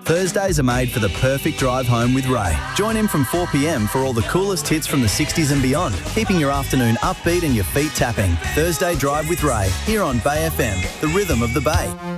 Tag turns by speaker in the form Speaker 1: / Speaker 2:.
Speaker 1: Thursdays are made for the perfect drive home with Ray. Join him from 4 p.m. for all the coolest hits from the 60s and beyond, keeping your afternoon upbeat and your feet tapping. Thursday Drive with Ray, here on Bay FM, the rhythm of the Bay.